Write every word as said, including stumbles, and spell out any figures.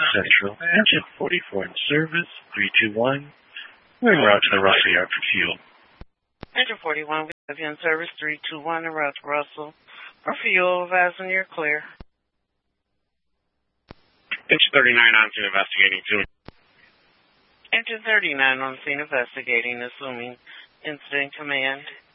Central. Engine forty-four in service, three two one. We're en route to the Russell Yard for fuel. Engine forty-one, we have you in service, three two one, en route to Russell. For fuel, advising you're clear. Engine thirty-nine on scene investigating too. Engine thirty-nine on scene investigating, assuming incident command.